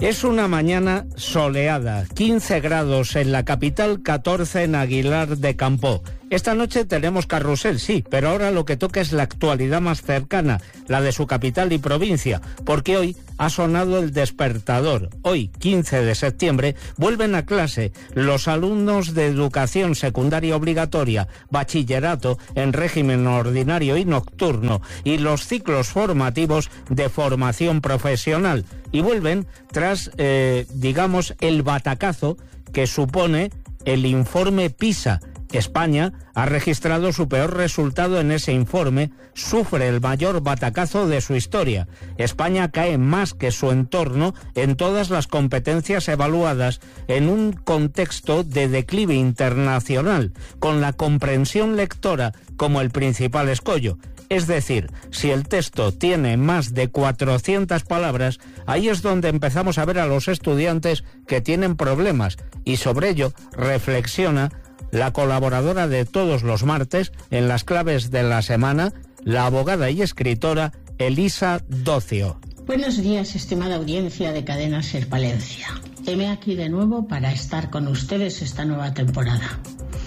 Es una mañana soleada, 15 grados en la capital, 14 en Aguilar de Campoo. Esta noche tenemos carrusel, sí, pero ahora lo que toca es la actualidad más cercana, la de su capital y provincia, porque hoy ha sonado el despertador. Hoy, 15 de septiembre, vuelven a clase los alumnos de educación secundaria obligatoria, bachillerato en régimen ordinario y nocturno, y los ciclos formativos de formación profesional. Y vuelven tras, el batacazo que supone el informe PISA. España ha registrado su peor resultado en ese informe, sufre el mayor batacazo de su historia. España cae más que su entorno en todas las competencias evaluadas en un contexto de declive internacional, con la comprensión lectora como el principal escollo. Es decir, si el texto tiene más de 400 palabras, ahí es donde empezamos a ver a los estudiantes que tienen problemas, y sobre ello reflexiona la colaboradora de todos los martes en las claves de la semana, la abogada y escritora Elisa Docio. Buenos días, estimada audiencia de Cadena Ser Palencia. Heme aquí de nuevo para estar con ustedes esta nueva temporada.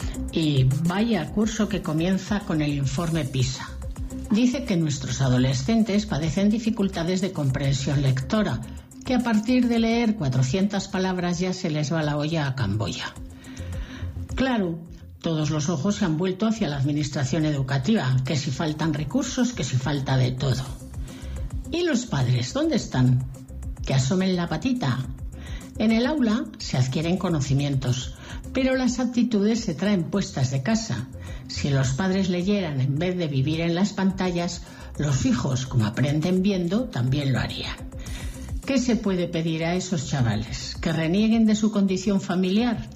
Y vaya curso que comienza con el informe PISA. Dice que nuestros adolescentes padecen dificultades de comprensión lectora, que a partir de leer 400 palabras ya se les va la olla a Camboya. Claro, todos los ojos se han vuelto hacia la administración educativa, que si faltan recursos, que si falta de todo. ¿Y los padres dónde están? Que asomen la patita. En el aula se adquieren conocimientos, pero las aptitudes se traen puestas de casa. Si los padres leyeran en vez de vivir en las pantallas, los hijos, como aprenden viendo, también lo harían. ¿Qué se puede pedir a esos chavales? ¿Que renieguen de su condición familiar?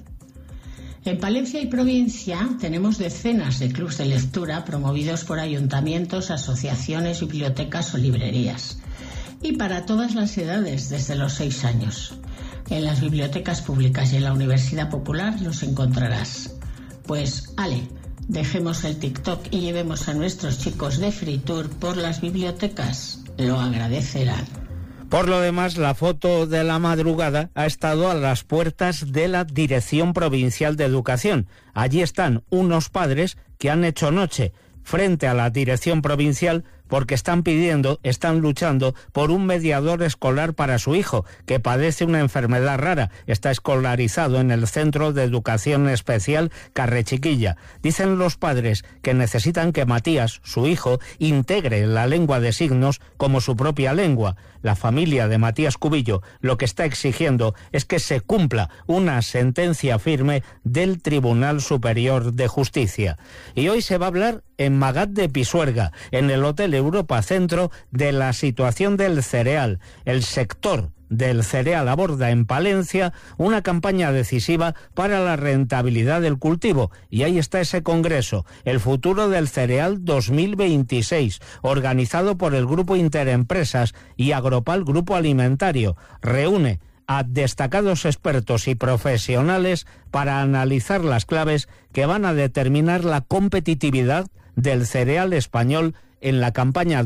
En Palencia y provincia tenemos decenas de clubs de lectura promovidos por ayuntamientos, asociaciones, bibliotecas o librerías. Y para todas las edades, desde los 6 años. En las bibliotecas públicas y en la Universidad Popular los encontrarás. Pues, dejemos el TikTok y llevemos a nuestros chicos de free tour por las bibliotecas. Lo agradecerán. Por lo demás, la foto de la madrugada ha estado a las puertas de la Dirección Provincial de Educación. Allí están unos padres que han hecho noche frente a la Dirección Provincial porque están luchando por un mediador escolar para su hijo, que padece una enfermedad rara. Está escolarizado en el Centro de Educación Especial Carrechiquilla. Dicen los padres que necesitan que Matías, su hijo, integre la lengua de signos como su propia lengua. La familia de Matías Cubillo lo que está exigiendo es que se cumpla una sentencia firme del Tribunal Superior de Justicia. Y hoy se va a hablar en Magat de Pisuerga, en el Hotel Europa Centro, de la situación del cereal. El sector del cereal aborda en Palencia una campaña decisiva para la rentabilidad del cultivo, y ahí está ese congreso, el futuro del cereal 2026, organizado por el Grupo Interempresas y Agropal Grupo Alimentario. Reúne a destacados expertos y profesionales para analizar las claves que van a determinar la competitividad del cereal español en la campaña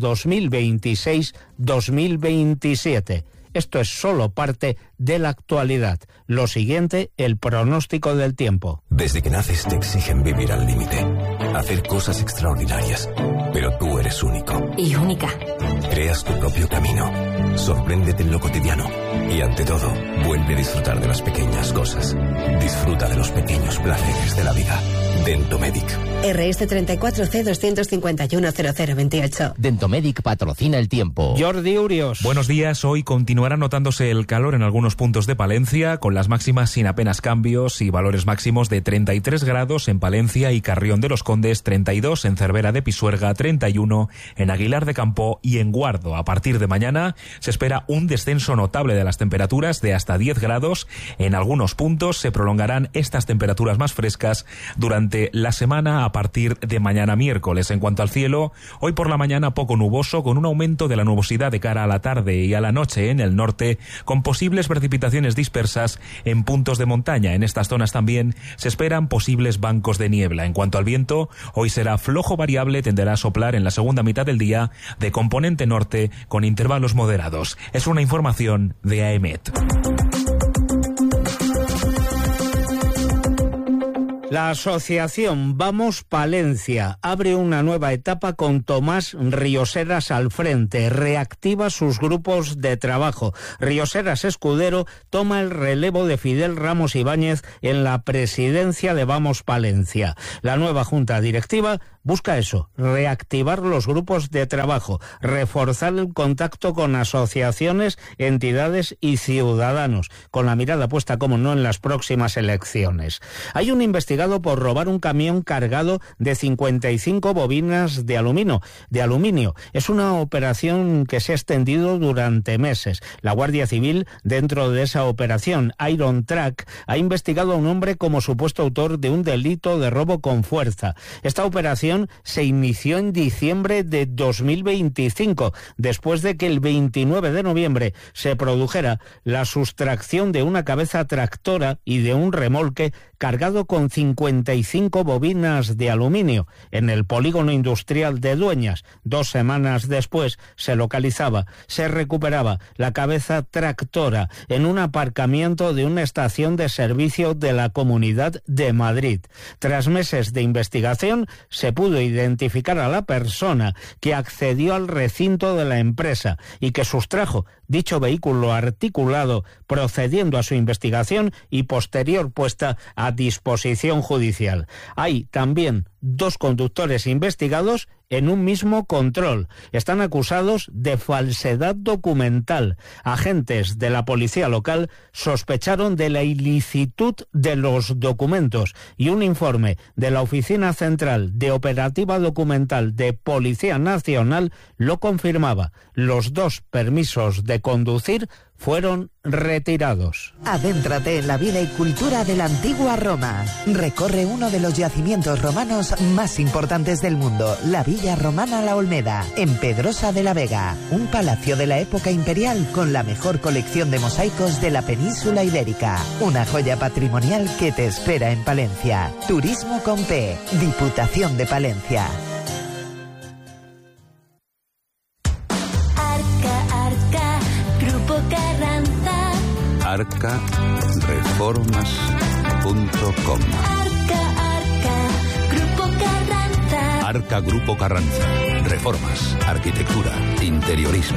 2026-2027. Esto es solo parte de la actualidad. Lo siguiente, el pronóstico del tiempo. Desde que naces te exigen vivir al límite, hacer cosas extraordinarias, pero tú eres único. Y única. Creas tu propio camino, sorpréndete en lo cotidiano y, ante todo, vuelve a disfrutar de las pequeñas cosas. Disfruta de los pequeños placeres de la vida. Dentomedic. RS 34C2510028. Dentomedic patrocina el tiempo. Jordi Urios. Buenos días. Hoy continuará notándose el calor en algunos puntos de Palencia, con las máximas sin apenas cambios y valores máximos de 33 grados en Palencia y Carrión de los Condes, 32 en Cervera de Pisuerga, 31 en Aguilar de Campoo y en Guardo. A partir de mañana se espera un descenso notable de las temperaturas de hasta 10 grados. En algunos puntos se prolongarán estas temperaturas más frescas durante durante la semana a partir de mañana miércoles. En cuanto al cielo, hoy por la mañana poco nuboso, con un aumento de la nubosidad de cara a la tarde y a la noche en el norte, con posibles precipitaciones dispersas en puntos de montaña. En estas zonas también se esperan posibles bancos de niebla. En cuanto al viento, hoy será flojo variable, tenderá a soplar en la segunda mitad del día de componente norte con intervalos moderados. Es una información de AEMET. La asociación Vamos Palencia abre una nueva etapa con Tomás Rioseras al frente, reactiva sus grupos de trabajo. Rioseras Escudero toma el relevo de Fidel Ramos Ibáñez en la presidencia de Vamos Palencia. La nueva junta directiva busca eso, reactivar los grupos de trabajo, reforzar el contacto con asociaciones, entidades y ciudadanos, con la mirada puesta, como no, en las próximas elecciones. Hay un investigado por robar un camión cargado de 55 bobinas de aluminio. Es una operación que se ha extendido durante meses. La Guardia Civil, dentro de esa operación Iron Track, ha investigado a un hombre como supuesto autor de un delito de robo con fuerza. Esta operación se inició en diciembre de 2025, después de que el 29 de noviembre se produjera la sustracción de una cabeza tractora y de un remolque cargado con 55 bobinas de aluminio en el polígono industrial de Dueñas. 2 semanas después se recuperaba la cabeza tractora en un aparcamiento de una estación de servicio de la Comunidad de Madrid. Tras meses de investigación, se pudo identificar a la persona que accedió al recinto de la empresa y que sustrajo dicho vehículo articulado, procediendo a su investigación y posterior puesta a disposición judicial. Hay también 2 conductores investigados en un mismo control. Están acusados de falsedad documental. Agentes de la policía local sospecharon de la ilicitud de los documentos y un informe de la Oficina Central de Operativa Documental de Policía Nacional lo confirmaba. Los 2 permisos de conducir fueron retirados. Adéntrate en la vida y cultura de la antigua Roma. Recorre uno de los yacimientos romanos más importantes del mundo, la Villa Romana La Olmeda, en Pedrosa de la Vega, un palacio de la época imperial con la mejor colección de mosaicos de la península ibérica. Una joya patrimonial que te espera en Palencia. Turismo con P, Diputación de Palencia. arcareformas.com. Grupo Carranza. Arca Grupo Carranza. Reformas, arquitectura, interiorismo.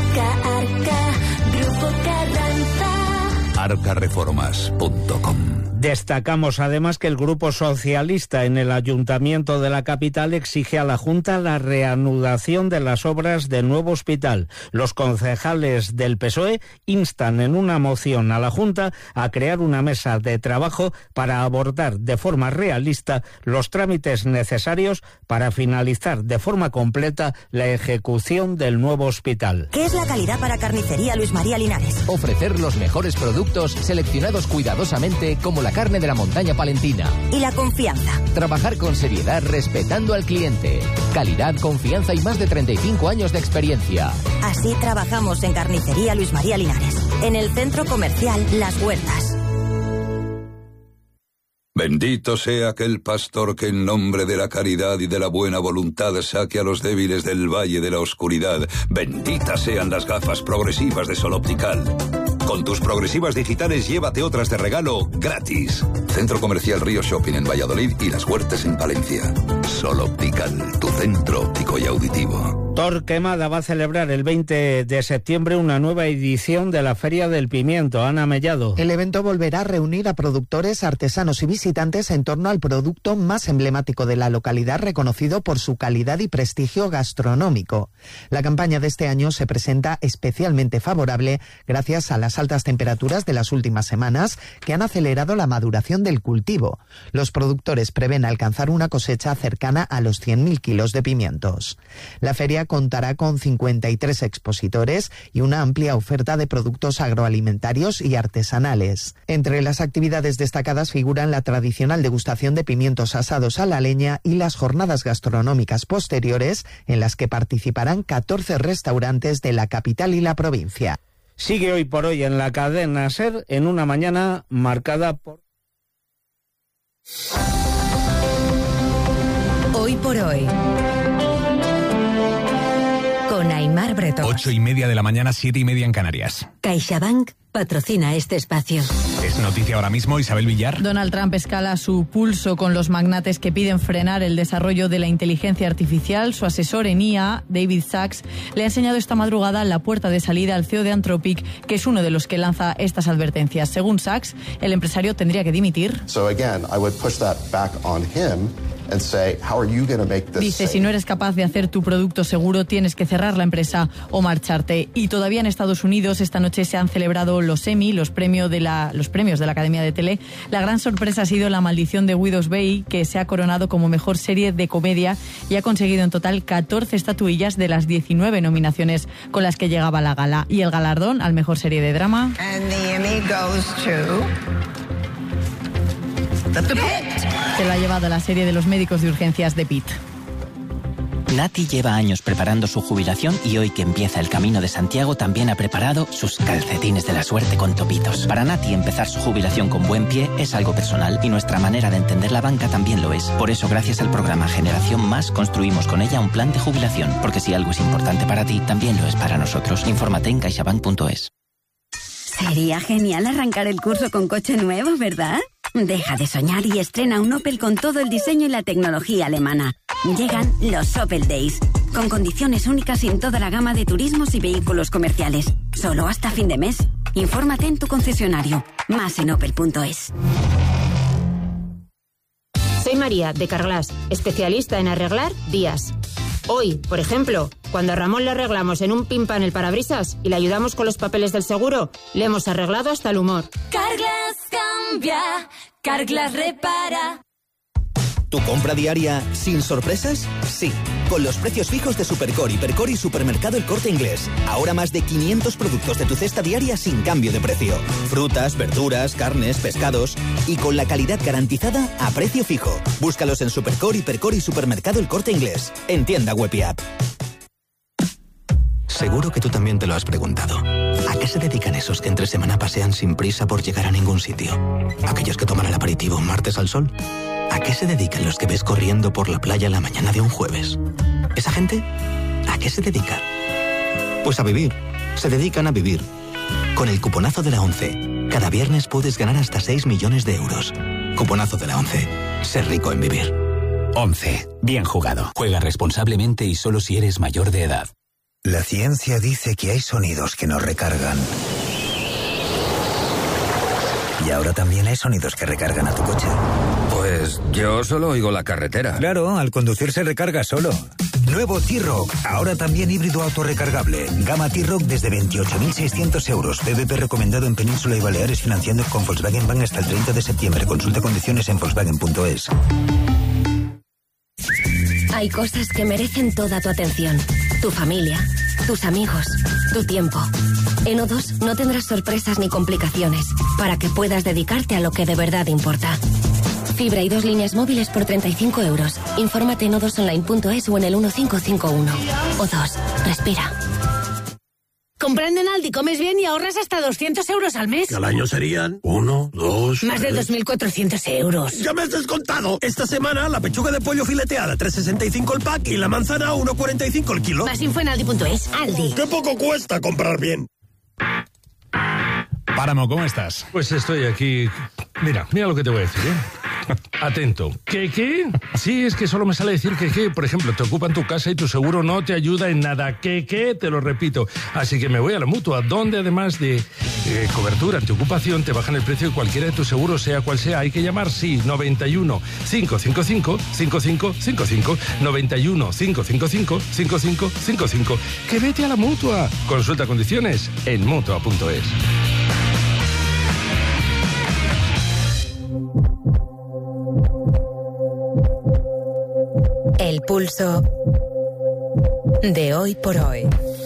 Grupo Carranza. arcareformas.com. Destacamos además que el Grupo Socialista en el Ayuntamiento de la capital exige a la Junta la reanudación de las obras del nuevo hospital. Los concejales del PSOE instan en una moción a la Junta a crear una mesa de trabajo para abordar de forma realista los trámites necesarios para finalizar de forma completa la ejecución del nuevo hospital. ¿Qué es la calidad para Carnicería Luis María Linares? Ofrecer los mejores productos seleccionados cuidadosamente como la carne de la montaña palentina. ¿Y la confianza? Trabajar con seriedad respetando al cliente. Calidad, confianza y más de 35 años de experiencia. Así trabajamos en Carnicería Luis María Linares, en el centro comercial Las Huertas. Bendito sea aquel pastor que en nombre de la caridad y de la buena voluntad saque a los débiles del valle de la oscuridad. Benditas sean las gafas progresivas de Sol Optical. Con tus progresivas digitales llévate otras de regalo gratis. Centro Comercial Río Shopping en Valladolid y Las Huertas en Palencia. Sol Optical, tu centro óptico y auditivo. Torquemada va a celebrar el 20 de septiembre una nueva edición de la Feria del Pimiento. Ana Mellado. El evento volverá a reunir a productores, artesanos y visitantes en torno al producto más emblemático de la localidad, reconocido por su calidad y prestigio gastronómico. La campaña de este año se presenta especialmente favorable gracias a las altas temperaturas de las últimas semanas que han acelerado la maduración del cultivo. Los productores prevén alcanzar una cosecha cercana a los 100.000 kilos de pimientos. La feria contará con 53 expositores y una amplia oferta de productos agroalimentarios y artesanales. Entre las actividades destacadas figuran la tradicional degustación de pimientos asados a la leña y las jornadas gastronómicas posteriores, en las que participarán 14 restaurantes de la capital y la provincia. Sigue Hoy por Hoy en la cadena SER, en una mañana marcada por... Hoy por Hoy, con Aimar Bretón. 8:30 de la mañana, 7:30 en Canarias. CaixaBank patrocina este espacio. Es noticia ahora mismo, Isabel Villar. Donald Trump escala su pulso con los magnates que piden frenar el desarrollo de la inteligencia artificial. Su asesor en IA, David Sachs, le ha enseñado esta madrugada la puerta de salida al CEO de Anthropic, que es uno de los que lanza estas advertencias. Según Sachs, el empresario tendría que dimitir. Dice, si no eres capaz de hacer tu producto seguro, tienes que cerrar la empresa o marcharte. Y todavía en Estados Unidos esta noche se han celebrado los Emmy, los premios de la Academia de Tele. La gran sorpresa ha sido La maldición de Widow's Bay, que se ha coronado como mejor serie de comedia y ha conseguido en total 14 estatuillas de las 19 nominaciones con las que llegaba la gala. Y el galardón al mejor serie de drama. And the Emmy goes to... Se lo ha llevado la serie de los médicos de urgencias de Pitt. Nati lleva años preparando su jubilación y hoy que empieza el Camino de Santiago también ha preparado sus calcetines de la suerte con topitos. Para Nati empezar su jubilación con buen pie es algo personal y nuestra manera de entender la banca también lo es. Por eso gracias al programa Generación Más construimos con ella un plan de jubilación, porque si algo es importante para ti, también lo es para nosotros. Infórmate en caixabank.es. Sería genial arrancar el curso con coche nuevo, ¿verdad? Deja de soñar y estrena un Opel con todo el diseño y la tecnología alemana. Llegan los Opel Days, con condiciones únicas en toda la gama de turismos y vehículos comerciales. Solo hasta fin de mes. Infórmate en tu concesionario. Más en opel.es. Soy María, de Carglass, especialista en arreglar vías. Hoy, por ejemplo, cuando a Ramón le arreglamos en un pin pan el parabrisas y le ayudamos con los papeles del seguro, le hemos arreglado hasta el humor. Carglass cambia, Carglass repara. ¿Tu compra diaria sin sorpresas? Sí, con los precios fijos de Supercore, Hipercor y Supermercado El Corte Inglés. Ahora más de 500 productos de tu cesta diaria sin cambio de precio. Frutas, verduras, carnes, pescados y con la calidad garantizada a precio fijo. Búscalos en Supercore, Hipercor y Supermercado El Corte Inglés. En tienda web y app. Seguro que tú también te lo has preguntado. ¿A qué se dedican esos que entre semana pasean sin prisa por llegar a ningún sitio? ¿Aquellos que toman el aperitivo martes al sol? ¿A qué se dedican los que ves corriendo por la playa la mañana de un jueves? ¿Esa gente? ¿A qué se dedica? Pues a vivir. Se dedican a vivir. Con el cuponazo de la 11, cada viernes puedes ganar hasta 6 millones de euros. Cuponazo de la 11. Ser rico en vivir. 11. Bien jugado. Juega responsablemente y solo si eres mayor de edad. La ciencia dice que hay sonidos que nos recargan. Y ahora también hay sonidos que recargan a tu coche. Pues yo solo oigo la carretera. Claro, al conducir se recarga solo. Nuevo T-Roc, ahora también híbrido autorrecargable. Gama T-Roc desde 28.600 euros. PVP recomendado en Península y Baleares, financiando con Volkswagen Bank hasta el 30 de septiembre. Consulta condiciones en Volkswagen.es. Hay cosas que merecen toda tu atención. Tu familia, tus amigos, tu tiempo. En O2 no tendrás sorpresas ni complicaciones para que puedas dedicarte a lo que de verdad importa. Fibra y 2 líneas móviles por 35 euros. Infórmate en o2online.es o en el 1551. O2. Respira. Comprando en Aldi comes bien y ahorras hasta 200 euros al mes. Que al año serían 1, 2... Más de 2.400 euros. ¡Ya me has descontado! Esta semana la pechuga de pollo fileteada 3,65 el pack y la manzana 1,45 el kilo. Más info en Aldi.es. Aldi. ¡Qué poco cuesta comprar bien! Páramo, ¿cómo estás? Pues estoy aquí... Mira lo que te voy a decir, ¿eh? Atento. ¿Qué? Sí, es que solo me sale decir que, por ejemplo, te ocupan tu casa y tu seguro no te ayuda en nada. ¿Qué? Te lo repito. Así que me voy a la Mutua, donde además de cobertura antiocupación, te bajan el precio de cualquiera de tus seguros, sea cual sea. Hay que llamar, sí, 91 555 5555. 91 555 5555. ¡Que vete a la Mutua! Consulta condiciones en Mutua.es. El pulso de Hoy por Hoy.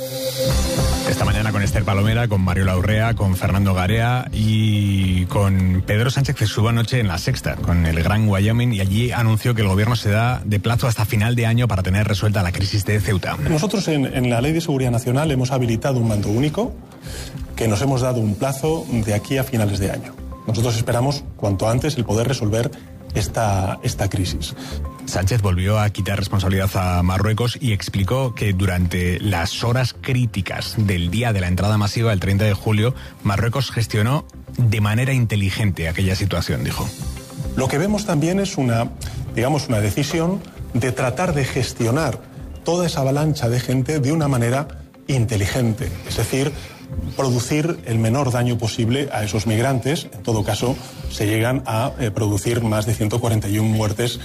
Esta mañana con Esther Palomera, con Mariola Urrea, con Fernando Garea y con Pedro Sánchez, que estuvo anoche en La Sexta, con el Gran Wyoming, y allí anunció que el gobierno se da de plazo hasta final de año para tener resuelta la crisis de Ceuta. Nosotros en la Ley de Seguridad Nacional hemos habilitado un mando único que nos hemos dado un plazo de aquí a finales de año. Nosotros esperamos cuanto antes el poder resolver esta crisis. Sánchez volvió a quitar responsabilidad a Marruecos y explicó que durante las horas críticas del día de la entrada masiva, el 30 de julio, Marruecos gestionó de manera inteligente aquella situación, dijo. Lo que vemos también es una decisión de tratar de gestionar toda esa avalancha de gente de una manera inteligente, es decir, producir el menor daño posible a esos migrantes. En todo caso, se llegan a producir más de 141 muertes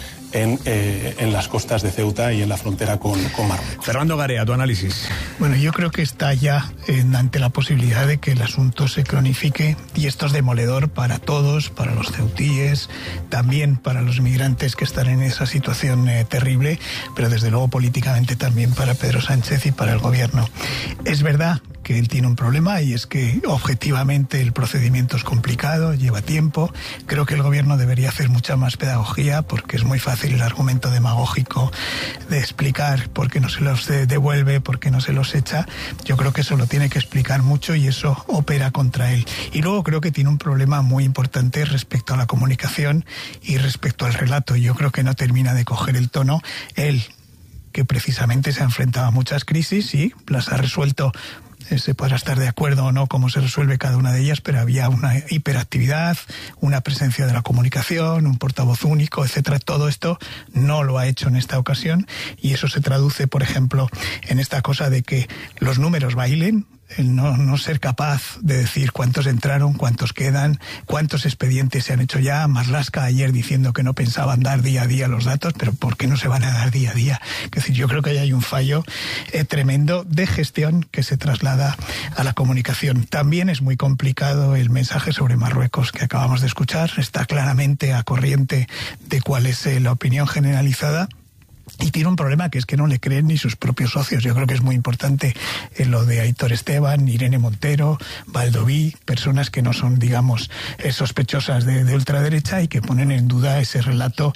en las costas de Ceuta y en la frontera con Marruecos. Fernando Garea, tu análisis. Bueno, yo creo que está ya ante la posibilidad de que el asunto se cronifique, y esto es demoledor para todos, para los ceutíes, también para los migrantes que están en esa situación terrible, pero desde luego políticamente también para Pedro Sánchez y para el gobierno. Es verdad que él tiene un problema, y es que objetivamente el procedimiento es complicado, lleva tiempo. Creo que el gobierno debería hacer mucha más pedagogía, porque es muy fácil el argumento demagógico de explicar por qué no se los devuelve, por qué no se los echa. Yo creo que eso lo tiene que explicar mucho, y eso opera contra él. Y luego creo que tiene un problema muy importante respecto a la comunicación y respecto al relato. Yo creo que no termina de coger el tono. Él, que precisamente se ha enfrentado a muchas crisis y las ha resuelto. Se podrá estar de acuerdo o no cómo se resuelve cada una de ellas, pero había una hiperactividad, una presencia de la comunicación, un portavoz único, etcétera. Todo esto no lo ha hecho en esta ocasión, y eso se traduce, por ejemplo, en esta cosa de que los números bailen, el no ser capaz de decir cuántos entraron, cuántos quedan, cuántos expedientes se han hecho ya. Marlaska ayer diciendo que no pensaban dar día a día los datos, pero ¿por qué no se van a dar día a día? Es decir, yo creo que ahí hay un fallo tremendo de gestión que se traslada a la comunicación. También es muy complicado el mensaje sobre Marruecos que acabamos de escuchar. Está claramente a corriente de cuál es la opinión generalizada. Y tiene un problema, que es que no le creen ni sus propios socios. Yo creo que es muy importante lo de Aitor Esteban, Irene Montero, Baldoví, personas que no son, digamos, sospechosas de ultraderecha, y que ponen en duda ese relato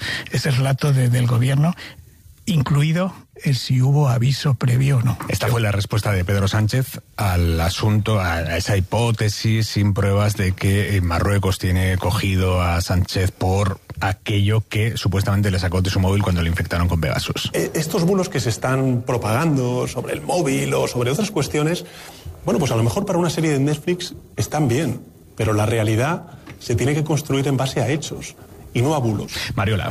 del gobierno, incluido el si hubo aviso previo o no. Esta fue la respuesta de Pedro Sánchez al asunto, a esa hipótesis sin pruebas de que Marruecos tiene cogido a Sánchez por aquello que supuestamente le sacó de su móvil cuando le infectaron con Pegasus. Estos bulos que se están propagando sobre el móvil o sobre otras cuestiones, bueno, pues a lo mejor para una serie de Netflix están bien, pero la realidad se tiene que construir en base a hechos y no a bulos. Mariola.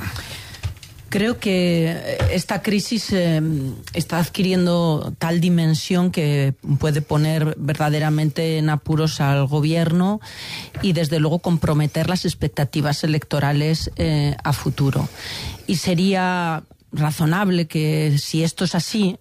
Creo que esta crisis está adquiriendo tal dimensión que puede poner verdaderamente en apuros al gobierno y desde luego comprometer las expectativas electorales a futuro. Y sería razonable que, si esto es así,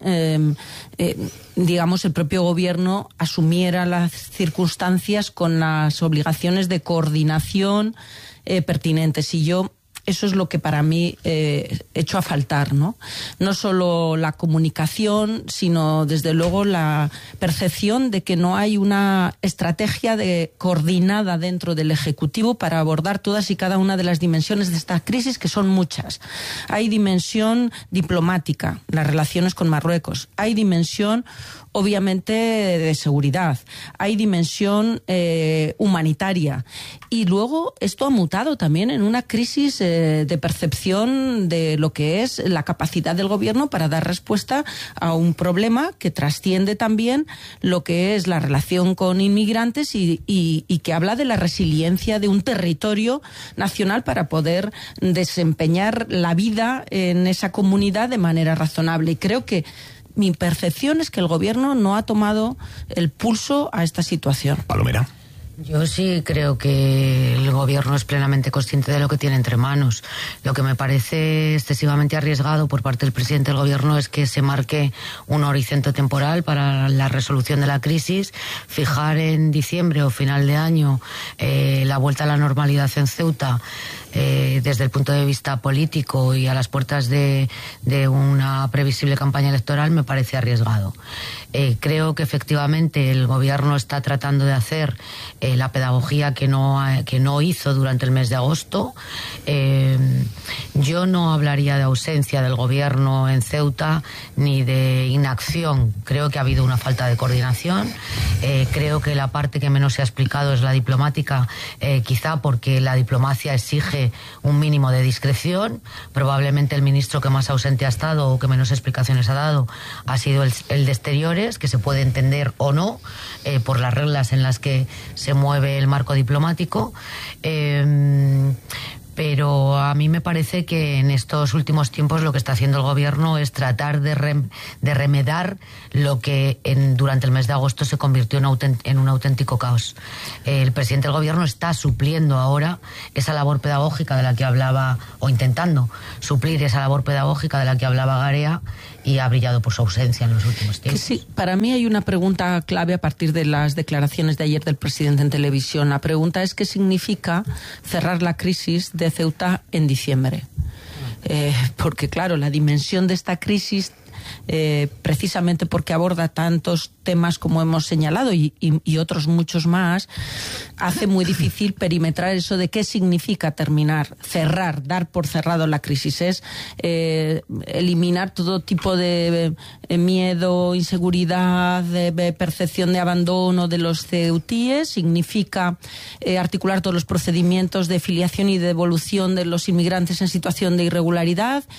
digamos, el propio gobierno asumiera las circunstancias con las obligaciones de coordinación pertinentes. Y eso es lo que para mí echo a faltar, ¿no? No solo la comunicación, sino desde luego la percepción de que no hay una estrategia coordinada dentro del Ejecutivo para abordar todas y cada una de las dimensiones de esta crisis, que son muchas. Hay dimensión diplomática, las relaciones con Marruecos. Hay dimensión, obviamente, de seguridad. Hay dimensión humanitaria. Y luego esto ha mutado también en una crisis de percepción de lo que es la capacidad del gobierno para dar respuesta a un problema que trasciende también lo que es la relación con inmigrantes y que habla de la resiliencia de un territorio nacional para poder desempeñar la vida en esa comunidad de manera razonable. Y creo que mi percepción es que el gobierno no ha tomado el pulso a esta situación. Palomera. Yo sí creo que el gobierno es plenamente consciente de lo que tiene entre manos. Lo que me parece excesivamente arriesgado por parte del presidente del gobierno es que se marque un horizonte temporal para la resolución de la crisis, fijar en diciembre o final de año la vuelta a la normalidad en Ceuta desde el punto de vista político y a las puertas de una previsible campaña electoral, me parece arriesgado. Creo que efectivamente el gobierno está tratando de hacer la pedagogía que no hizo durante el mes de agosto. Yo no hablaría de ausencia del gobierno en Ceuta ni de inacción. Creo que ha habido una falta de coordinación. Creo que la parte que menos se ha explicado es la diplomática, quizá porque la diplomacia exige un mínimo de discreción. Probablemente el ministro que más ausente ha estado o que menos explicaciones ha dado ha sido el de Exteriores, que se puede entender o no por las reglas en las que se mueve el marco diplomático. Pero a mí me parece que en estos últimos tiempos lo que está haciendo el gobierno es tratar de remedar lo que durante el mes de agosto se convirtió en un auténtico caos. El presidente del gobierno está supliendo ahora esa labor pedagógica de la que hablaba, o intentando suplir esa labor pedagógica de la que hablaba Garea, y ha brillado por su ausencia en los últimos tiempos. Sí, para mí hay una pregunta clave a partir de las declaraciones de ayer del presidente en televisión. La pregunta es: ¿qué significa cerrar la crisis de Ceuta en diciembre? Porque claro, la dimensión de esta crisis, precisamente porque aborda tantos temas como hemos señalado y otros muchos más, hace muy difícil perimetrar eso de qué significa terminar, cerrar, dar por cerrado la crisis. Es eliminar todo tipo de miedo, inseguridad, de percepción de abandono de los ceutíes. Significa articular todos los procedimientos de filiación y de devolución de los inmigrantes en situación de irregularidad.